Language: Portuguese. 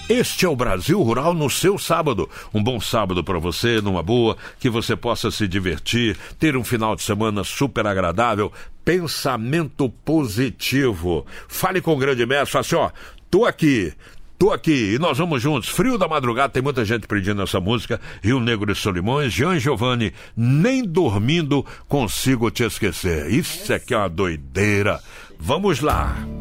Este é o Brasil Rural no seu sábado. Um bom sábado para você, numa boa, que você possa se divertir, ter um final de semana super agradável. Pensamento positivo. Fale com o grande mestre, fala assim, ó, tô aqui e nós vamos juntos. Frio da madrugada, tem muita gente pedindo essa música. Rio Negro e Solimões, Jean Giovanni, nem dormindo consigo te esquecer. Isso aqui é uma doideira. Vamos lá.